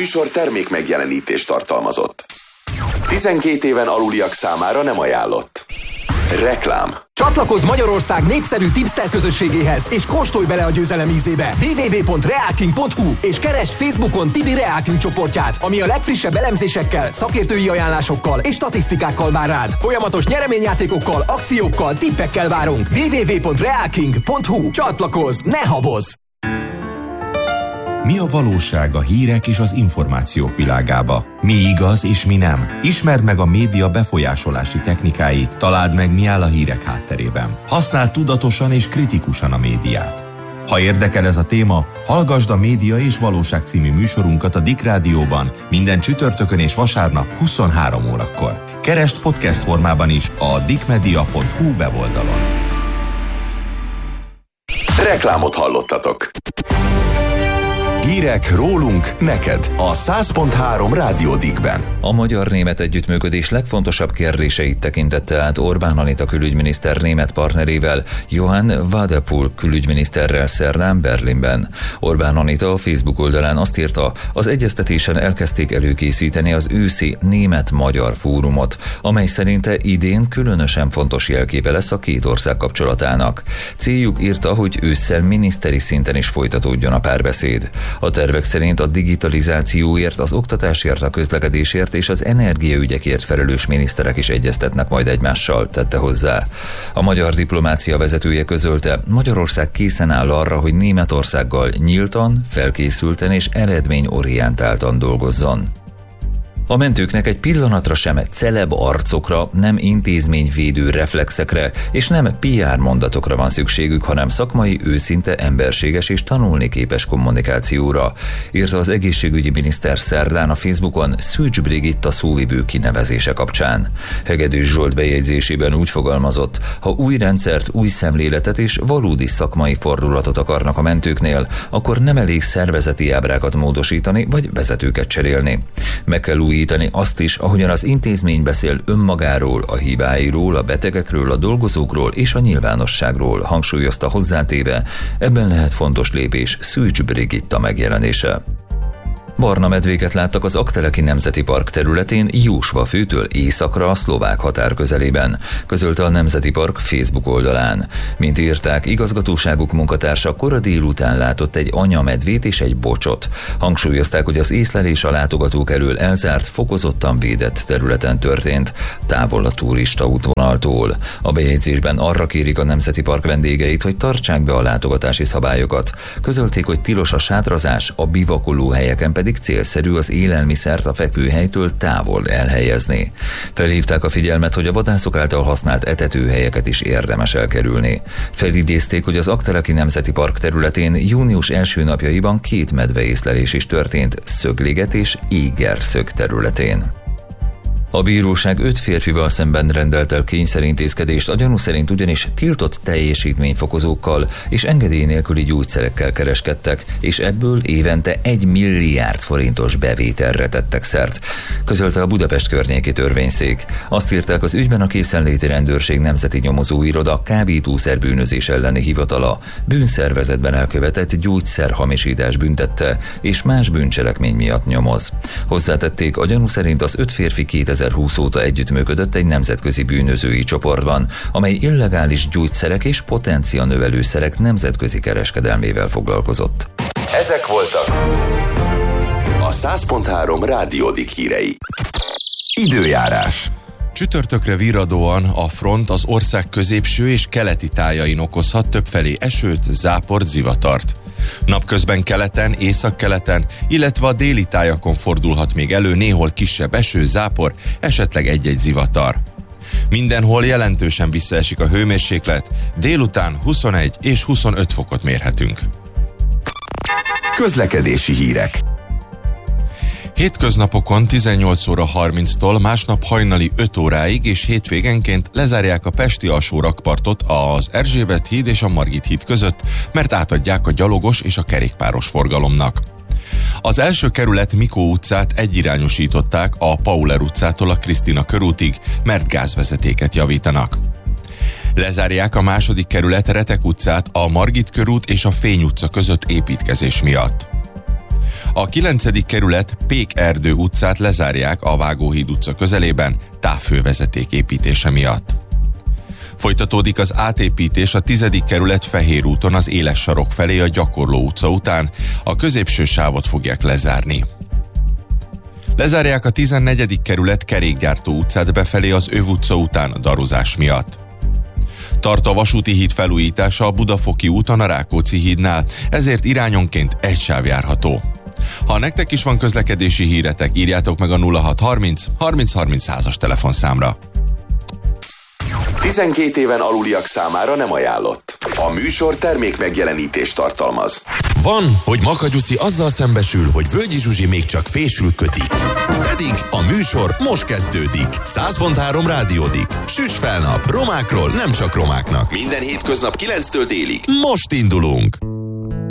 műsor termék megjelenítést tartalmazott. 12 éven aluliak számára nem ajánlott. Reklám. Csatlakozz Magyarország népszerű tipster közösségéhez, és kóstolj bele a győzelem ízébe. www.realking.hu és keresd Facebookon Tibi Realking csoportját, ami a legfrissebb elemzésekkel, szakértői ajánlásokkal és statisztikákkal vár rád. Folyamatos nyereményjátékokkal, akciókkal, tippekkel várunk. www.realking.hu. Csatlakozz, ne habozz! Mi a valóság a hírek és az információk világába? Mi igaz és mi nem? Ismerd meg a média befolyásolási technikáit, találd meg, mi áll a hírek hátterében. Használd tudatosan és kritikusan a médiát. Ha érdekel ez a téma, hallgasd a Média és Valóság című műsorunkat a Dick Rádióban minden csütörtökön és vasárnap 23 órakor. Keresd podcast formában is a dickmedia.hu weboldalon. Reklámot hallottatok. Hírek rólunk, neked a 100.3 Rádió Dickben. A magyar-német együttműködés legfontosabb kérdéseit tekintette át Orbán Anita külügyminiszter német partnerével, Johann Wadephul külügyminiszterrel szerdán Berlinben. Orbán Anita a Facebook oldalán azt írta, az egyeztetésen elkezdték előkészíteni az őszi német-magyar fórumot, amely szerinte idén különösen fontos jelképe lesz a két ország kapcsolatának. Céljuk, írta, hogy ősszel miniszteri szinten is folytatódjon a párbeszéd. A tervek szerint a digitalizációért, az oktatásért, a közlekedésért és az energiaügyekért felelős miniszterek is egyeztetnek majd egymással, tette hozzá. A magyar diplomácia vezetője közölte, Magyarország készen áll arra, hogy Németországgal nyíltan, felkészülten és eredményorientáltan dolgozzon. A mentőknek egy pillanatra sem celeb arcokra, nem intézményvédő reflexekre és nem PR mondatokra van szükségük, hanem szakmai, őszinte, emberséges és tanulni képes kommunikációra, írta az egészségügyi miniszter szerdán a Facebookon Szűcs Brigitta szóvivő kinevezése kapcsán. Hegedűs Zsolt bejegyzésében úgy fogalmazott, ha új rendszert, új szemléletet és valódi szakmai fordulatot akarnak a mentőknél, akkor nem elég szervezeti ábrákat módosítani vagy vezetőket cserélni. Meg kell újítani azt is, ahogyan az intézmény beszél önmagáról, a hibáiról, a betegekről, a dolgozókról és a nyilvánosságról, hangsúlyozta hozzátéve, ebben lehet fontos lépés Szűcs Brigitta megjelenése. Barna medvéket láttak az Aggteleki Nemzeti Park területén Jósvafőtől északra a szlovák határ közelében, közölte a Nemzeti Park Facebook oldalán. Mint írták, igazgatóságuk munkatársa kora délután látott egy anyamedvét és egy bocsot. Hangsúlyozták, hogy az észlelés a látogatók elől elzárt, fokozottan védett területen történt, távol a turista útvonaltól. A bejegyzésben arra kérik a Nemzeti Park vendégeit, hogy tartsák be a látogatási szabályokat. Közölték, hogy tilos a sátrazás, a bivakoló helyeken pedig célszerű az élelmiszert a fekvőhelytől távol elhelyezni. Felhívták a figyelmet, hogy a vadászok által használt etetőhelyeket is érdemes elkerülni. Felidézték, hogy az Aggteleki Nemzeti Park területén június első napjaiban 2 medveészlelés is történt Szögliget és Égerszög területén. A bíróság 5 férfival szemben rendelt el kényszerintézkedést, a gyanú szerint ugyanis tiltott teljesítményfokozókkal és engedély nélküli gyógyszerekkel kereskedtek, és ebből évente 1 milliárd forintos bevételre tettek szert, közölte a Budapest környéki törvényszék. Azt írták, az ügyben a Készenléti Rendőrség Nemzeti Nyomozóiroda kábítószerbűnözés elleni hivatala bűnszervezetben elkövetett gyógyszerhamisítás büntette, és más bűncselekmény miatt nyomoz. Hozzátették, a gyanú szerint az 5 férfi 2020 óta együttműködött egy nemzetközi bűnözői csoportban, amely illegális gyógyszerek és potencianövelőszerek nemzetközi kereskedelmével foglalkozott. Ezek voltak a 100.3 Rádió Dick hírei. Időjárás. Csütörtökre virradóan a front az ország középső és keleti tájain okozhat többfelé esőt, záport, zivatart. Napközben keleten, északkeleten, illetve a déli tájakon fordulhat még elő néhol kisebb eső, zápor, esetleg egy-egy zivatar. Mindenhol jelentősen visszaesik a hőmérséklet, délután 21 és 25 fokot mérhetünk. Közlekedési hírek. Hétköznapokon 18 óra 30-tól, másnap hajnali 5 óráig és hétvégenként lezárják a pesti alsó rakpartot az Erzsébet híd és a Margit híd között, mert átadják a gyalogos és a kerékpáros forgalomnak. Az első kerület Mikó utcát egyirányosították a Pauler utcától a Krisztina körútig, mert gázvezetéket javítanak. Lezárják a második kerület Retek utcát a Margit körút és a Fény utca között építkezés miatt. A 9. kerület Pék-Erdő utcát lezárják a Vágóhíd utca közelében távhővezeték építése miatt. Folytatódik az átépítés a 10. kerület Fehér úton az Éles sarok felé a Gyakorló utca után, a középső sávot fogják lezárni. Lezárják a 14. kerület Kerékgyártó utcát befelé az Öv utca után daruzás miatt. Tart a vasúti híd felújítása a Budafoki úton a Rákóczi hídnál, ezért irányonként egy sáv járható. Ha nektek is van közlekedési híretek, írjátok meg a 0630 30 30 100-as telefonszámra. 12 éven aluliak számára nem ajánlott. A műsor termék megjelenítést tartalmaz. Van, hogy Makanyuszi azzal szembesül, hogy Völgyi Zsuzsi még csak fésül kötik. Pedig a műsor most kezdődik. 100.3 rádiódik. Süss fel nap, romákról nem csak romáknak. Minden hétköznap 9-től délig. Most indulunk!